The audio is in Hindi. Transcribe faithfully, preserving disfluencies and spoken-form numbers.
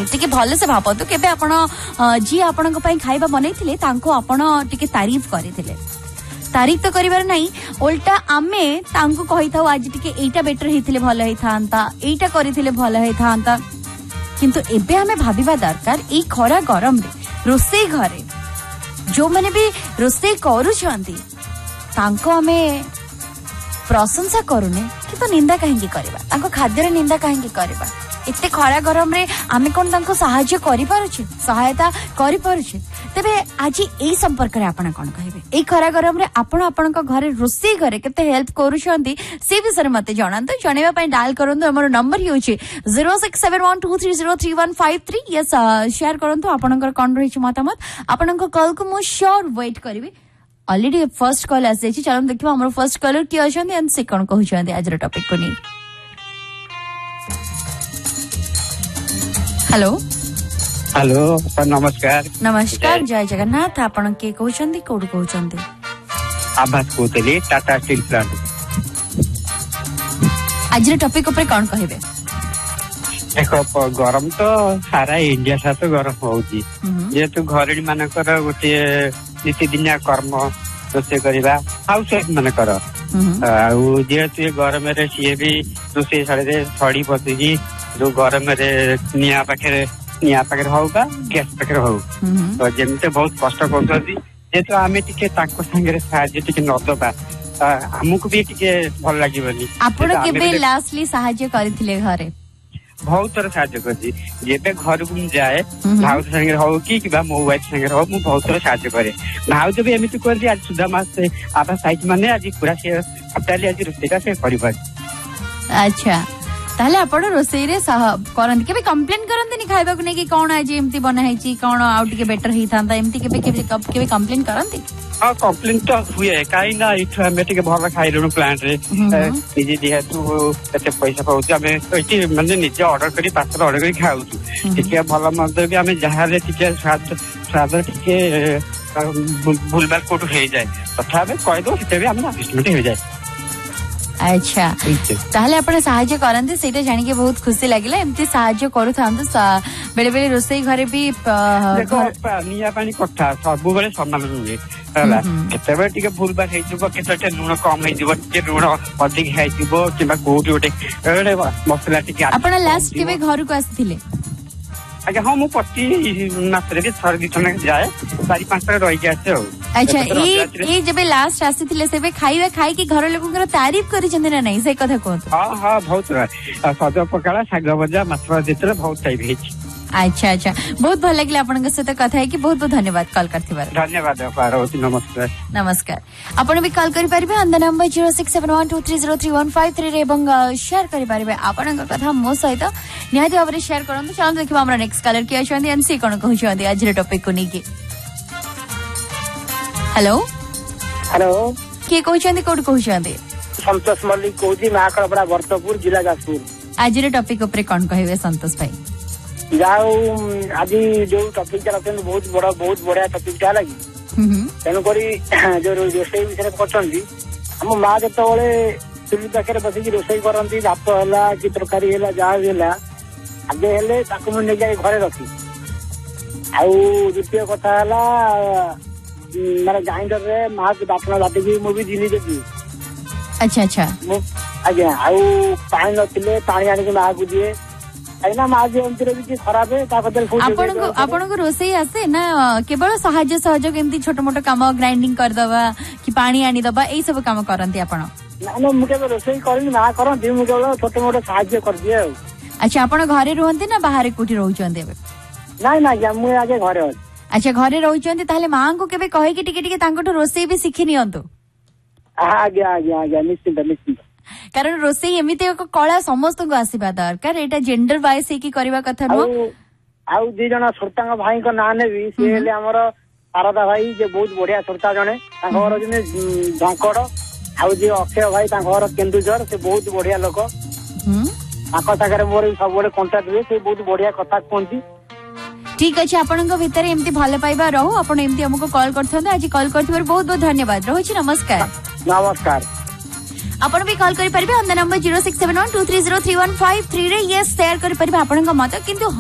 टिके भले से भापतु केबे आपण जी आपण पई खाइबा बनैथिले तांको आपण टिके तारीफ करिथिले तारीफ तो करिवार नाही उल्टा आमे तांको कहिथाउ आज टिके एटा बेटर हेथिले भले हे थांता एटा करिथिले भले हे थांता किंतु एबे हमें भाबिबा दरकार ई खरा गरम रे रोसे घरे जो माने भी रोसे करूछंती तांको हमें प्रशंसा करूने किंतु निंदा काहेकि करबा तांको खाद्य रे निंदा काहेकि करबा एते खरा गरम रे आमे कोन तांको सहाय्य करि पारुछि सहायता करि पारुछि तबे आज एई संपर्क रे आपण कोन कहबे एई खरा गरम रे आपण आपण को घरे रोसे घरे केते हेल्प करूछंती से विषय मते जणांतो जणेबा पई डायल करंतो हमर नंबर होछि zero six seven one two three zero three one five three yes share करंतो आपनकर कोन रहिछि मतामत आपनकर कॉल को मो श्योर वेट करबी ऑलरेडी फर्स्ट कॉल आ जाइछि चलो देखिबा हमर फर्स्ट कॉलर की अछंती एंड से कोन कहउछंती आज रो टॉपिक को ní हेलो हेलो सर नमस्कार नमस्कार जय जगन्नाथ आपण के कहउछंती कोड कहउछंती आवाज कोतली टाटा स्टील प्लांट आज रो टॉपिक ऊपर कोन कहबे देखो गरम तो सारा इंडिया सा तो गरम होउची जेतु घरडी मानकर गोटे नितिदिनिया कर्म रोषे करवा हाउस वाइफ मानकर आउ जेतु गरम रे सीए भी रोषे साड़े छड़ी पसी जो गरम रे निया पाखे निया पाखे हो का गैस पाखे हो तो जेमते बहुत कष्ट करछथि जेतु आमे टिके ताको संगे साहाय्य टिके नदबा हमकु भी टिके भल लागिबनी आपण केबे लास्टली सहाय्य करथिले घरे बहुत तरह साहाय्य करछि जेबे घर को जाए भाउ संगे हो कि किबा मो वाइफ संगे हो मु बहुत तरह साहाय्य करे भाउ जब एमिति करछि आज सुधा मास आधा साइज माने आज पूरा से हप्ताली आज रोसेटा से करिबा अच्छा ताले आपण रोसेई रे करंती केबे कंप्लेन करंती नि खाइबा को नै कि कोन आज एम्ति बना हैछि कोन आउ टिके बेटर ही थांता एम्ति केबे केबे केबे कंप्लेन करंती हां कंप्लेन तो हुए काई ना इठा में टिके भल खाइ रहनु प्लांट रे निजे जेहेतु एते पैसा पाउछ हमें एति माने निजे ऑर्डर करी पार्सल ऑर्डर करी खाउ टिके भल मत भी हमें जहां रे टिके स्वाद स्वाद टिके भूलबाल कोट हो जाए तथा में कहि दो सेते भी हमें एडजस्टमेंट हो जाए अच्छा ताहले आपण सहाय्य करंती सेटा जानि के बहुत खुशी लागिला एम्ति सहाय्य करू थांतो बेले बेले रोसई घरे भी देखो निया पानी कथा सब बेले समान रुए हला केते टिके भूल बा हे जबो केते लूण कम हे जबो के लूण अधिक हे जबो किबा कोठी ओटे एडे मसला टिके आपण लास्ट केबे घर को आसीथिले अच्छा हां मु पति मात्रे के थर दिथने जाए चार पांच तरह रहि जाते हो अच्छा ए ए जबे लास्ट आसीथिले सेबे खाइबा खाइ की घर लोकन तारीफ करि चंदे ना नहीं से कथा कोन हां हां बहुत सज पकाला साग भजा माछ दितले बहुत टाइप हे अच्छा अच्छा बहुत भल लागले आपन के साथ कथा है कि बहुत बहुत धन्यवाद कॉल करथिबार धन्यवाद पार्वती नमस्कार नमस्कार आपण भी कॉल करि परिबे on the number zero six seven one two three zero three one five three रे एवं शेयर करि परिबे आपन का कथा मो सहित निहाती भाबरे शेयर करंतु चलो देखिबा हमरा नेक्स्ट कलर की अछंती एनसी कोन कहउछंती आज रे टॉपिक को नेकी हेलो हेलो के कहउछंती कोड कहउछंती संतोष मल्लिक कहउची महाकलबड़ा वर्तपुर जिला जाजपुर आज रे टॉपिक ऊपर कोन कहबे संतोष भाई जाओ आज जो टॉपिक रखते बहुत बड़ा बहुत बढ़िया टॉपिक टा लगी तेणुक जो रोषे विषय करछंती हम माँ जत चुली पाखे बसिक रोषे करती भात है कि तरकारी है जहाँ भी है आगे हेले मुझे घरे रखी आउ द्वितीय कथा है माने ग्राइंडर रे माँ की बाटना बाटिकी मुझे जिनी देवी अच्छा अच्छा आज्ञा आउ पानी नथिले पानी आनिक माँ को दिए खराब आपन रोषे आसे ना केवल साहाय्य सहयोग एमती छोट मोट काम ग्राइंडिंग कर दबा कि पानी आनी दबा एई सब काम करंती आपन ना मु केवल रोषे करनी ना करंती मु केवल छोट मोट साहाय्य कर दिए अच्छा आपन घरे रहंती ना बाहर कोठी रहउचंती एबे ना ना या मु आगे घरे अछि अच्छा घरे रहउचंती ताले मां को केबे कहे कि टिके टिके तांको रोषे भी सिखि नियंतु आज्ञा आज्ञा आज्ञा निश्चित निश्चित कारण रोषेई एमिति एक कला समस्त को आसीबा दरकार एटा जेंडर वाइज हे की करबा कथा न आउ दी जना श्रोतांग भाई को ना ने भी से हेले हमर शारदा भाई जे बहुत बढ़िया श्रोता जने तांकर जने झंकड़ आउ जे अक्षय भाई तांकर केंदुझर से बहुत बढ़िया लोक हम आका सागरे मोर सब बड़े कांटेक्ट हुए से बहुत बढ़िया कथा कोंती ठीक अछि आपनक भितर एमती भले पाइबा रहू आपण एमती हमको कॉल करथन आज कॉल करथिबार बहुत बहुत धन्यवाद रहूची नमस्कार नमस्कार आपण भी कॉल करि परिबे on the number zero six seven one two three zero three one five three रे यस शेयर करि परिबे आपनक मत किंतु